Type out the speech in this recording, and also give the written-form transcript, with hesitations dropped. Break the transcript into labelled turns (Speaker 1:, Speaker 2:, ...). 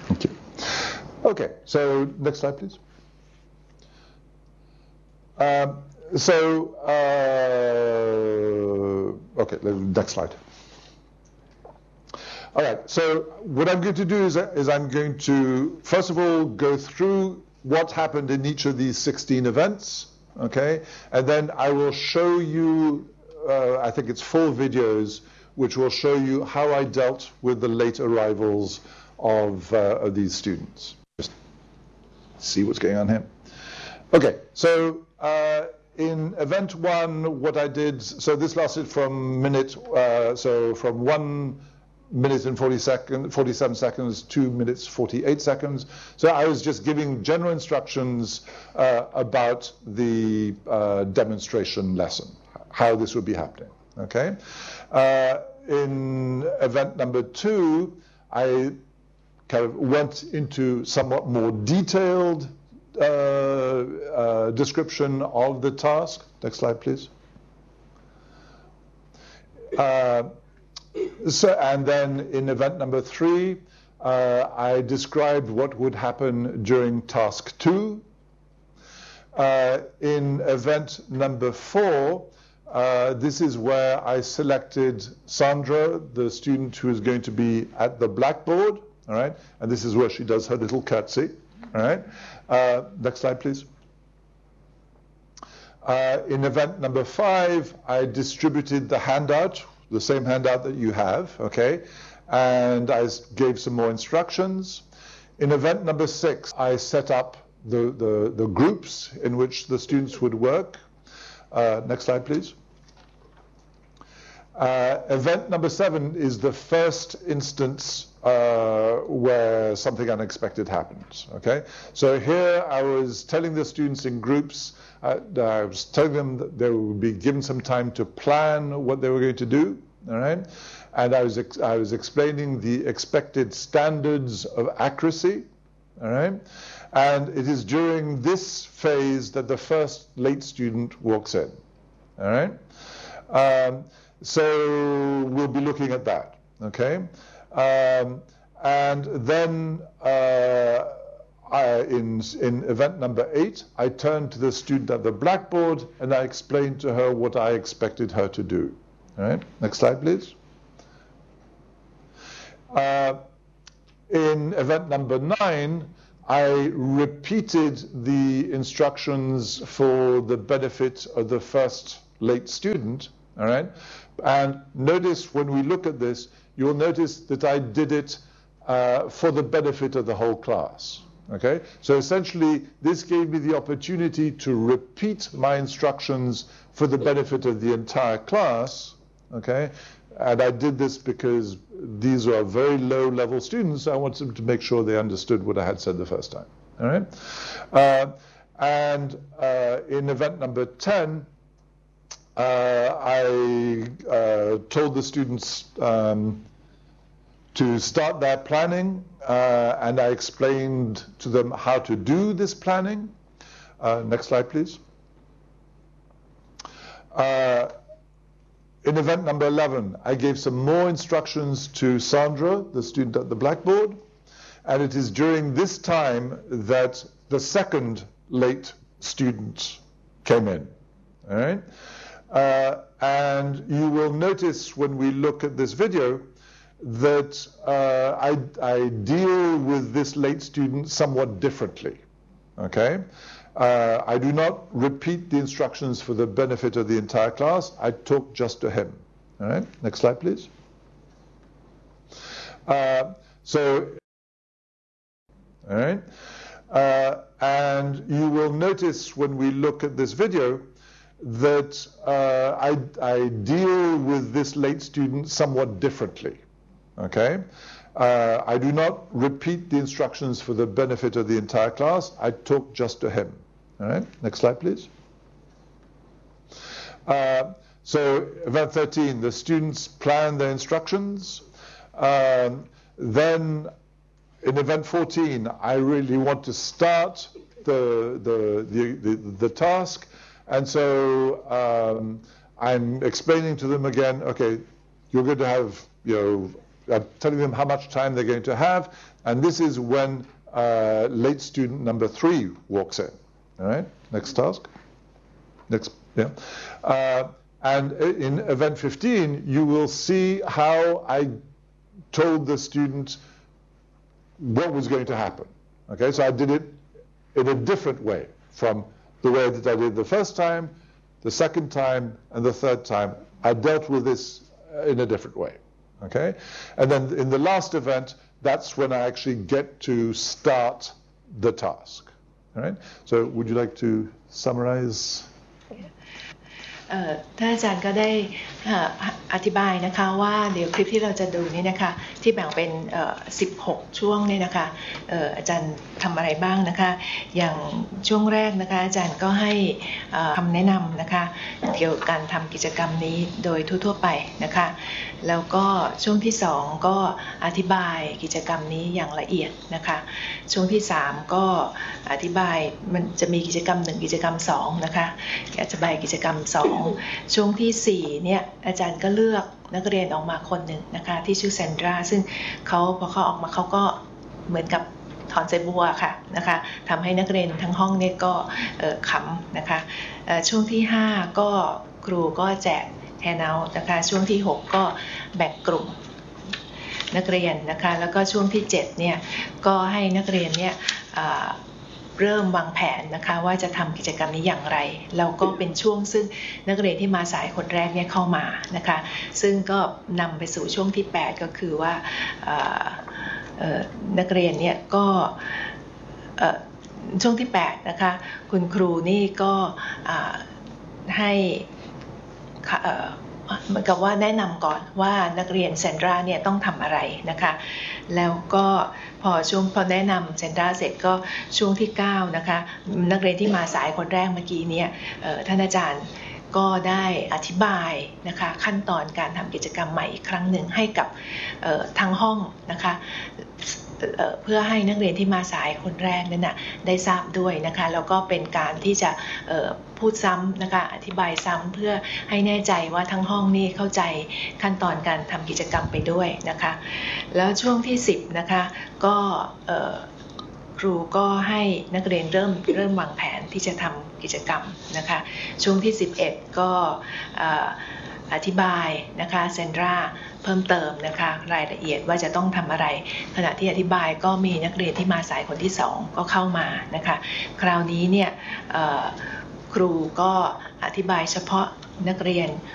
Speaker 1: Thank you. Okay, so next slide, please. Okay, next slide. All right, so what I'm going to do is I'm going to, first of all, go through what happened in each of these 16 events, okay? And then I will show you, I think it's 4 videos, which will show you how I dealt with the late arrivals of these students. Just see what's going on here. Okay, so in event 1, what I did, so this lasted from from 1 minute and 47 seconds, 2 minutes, 48 seconds. So I was just giving general instructions about the demonstration lesson, how this would be happening, okay? In event number 2, I kind of went into somewhat more detailed description of the task. Next slide, please. And then in event number 3, I described what would happen during task 2. In event number 4, this is where I selected Sandra, the student who is going to be at the blackboard, all right? And this is where she does her little curtsy, all right? Next slide, please. In event number 5, I distributed the handout, the same handout that you have, okay? And I gave some more instructions. In event number 6, I set up the groups in which the students would work. Next slide, please. Event number 7 is the first instance where something unexpected happens, okay? So here I was telling the students in groups, I was telling them that they would be given some time to plan what they were going to do, all right? And I was explaining the expected standards of accuracy, all right? And it is during this phase that the first late student walks in, all right? So we'll be looking at that, okay? And then in event number 8, I turned to the student at the blackboard and I explained to her what I expected her to do. All right, next slide, please. In event number 9, I repeated the instructions for the benefit of the first late student, all right? And notice when we look at this, you'll notice that I did it for the benefit of the whole class, okay? So essentially, this gave me the opportunity to repeat my instructions for the benefit of the entire class, okay? And I did this because these are very low-level students. I wanted them to make sure they understood what I had said the first time, all right? And in event number 10, I told the students to start their planning, and I explained to them how to do this planning. Next slide, please. In event number 11, I gave some more instructions to Sandra, the student at the blackboard, and it is during this time that the second late student came in, all right? And you will notice when we look at this video that I deal with this late student somewhat differently, okay? I do not repeat the instructions for the benefit of the entire class. I talk just to him, all right? Next slide, please. So, all right? And you will notice when we look at this video that I deal with this late student somewhat differently, okay? I do not repeat the instructions for the benefit of the entire class. I talk just to him, all right? Next slide, please. So event 13, the students plan their instructions. Then in event 14, I really want to start the task. And so I'm explaining to them again, okay, you're going to have, telling them how much time they're going to have, and this is when late student number 3 walks in. All right, next task. Next, yeah. And in event 15, you will see how I told the student what was going to happen. Okay, so I did it in a different way from the way that I did the first time, the second time, and the third time. I dealt with this in a different way. Okay, and then in the last event, that's when I actually get to start the task. All right, so would you like to summarize?
Speaker 2: ท่านอาจารย์ก็ได้อธิบายนะคะว่าเดี๋ยวคลิปที่เราจะดูนี่นะคะที่แบ่งเป็น16ช่วงนี่นะคะอาจารย์ทำอะไรบ้างนะคะอย่างช่วงแรกนะคะอาจารย์ก็ให้คำแนะนำนะคะเกี่ยวกับการทำกิจกรรมนี้โดยทั่วๆไปนะคะแล้วก็ช่วงที่2ก็อธิบายกิจกรรมนี้อย่างละเอียดนะคะช่วงที่3ก็อธิบายมันจะมีกิจกรรม1กิจกรรม2นะคะอธิบายกิจกรรม2ช่วงที่4เนี่ยอาจารย์ก็เลือกนักเรียนออกมาคนหนึ่งนะคะที่ชื่อแซนดราซึ่งพอเขาออกมาเขาก็เหมือนกับถอนใจบัวค่ะนะคะทำให้นักเรียนทั้งห้องเนี่ยก็ขำนะคะช่วงที่5ก็ครูก็แจกแฮนด์เอาท์นะคะช่วงที่6ก็แบ่งกลุ่มนักเรียนนะคะแล้วก็ช่วงที่7เนี่ยก็ให้นักเรียนเนี่ยเริ่มวางแผนนะคะว่าจะทำกิจกรรมนี้อย่างไรแล้วก็เป็นช่วงซึ่งนักเรียนที่มาสายคนแรกเนี่ยเข้ามานะคะซึ่งก็นำไปสู่ช่วงที่8ก็คือว่านักเรียนเนี่ยก็ช่วงที่8นะคะคุณครูนี่ก็ให้เหมือนกับว่าแนะนำก่อนว่านักเรียนแซนดราเนี่ยต้องทำอะไรนะคะแล้วก็พอแนะนำแซนดราเสร็จก็ช่วงที่9นะคะนักเรียนที่มาสายคนแรกเมื่อกี้เนี่ยท่านอาจารย์ก็ได้อธิบายนะคะขั้นตอนการทำกิจกรรมใหม่อีกครั้งหนึ่งให้กับทั้งห้องนะคะเพื่อให้นักเรียนที่มาสายคนแรกนั้นนะได้ทราบด้วยนะคะแล้วก็เป็นการที่จะพูดซ้ำนะคะอธิบายซ้ำเพื่อให้แน่ใจว่าทั้งห้องนี่เข้าใจขั้นตอนการทำกิจกรรมไปด้วยนะคะแล้วช่วงที่10นะคะก็ครูก็ให้นักเรียนเริ่มวางแผนที่จะทำกิจกรรมนะคะช่วงที่11ก็อธิบายนะคะแซนดราเพิ่มเติมนะคะรายละเอียดว่าจะต้องทำอะไรขณะที่อธิบายก็มีนักเรียนที่มาสายคนที่2ก็เข้ามานะคะคราวนี้เนี่ยครูก็อธิบายเฉพาะนักเรียน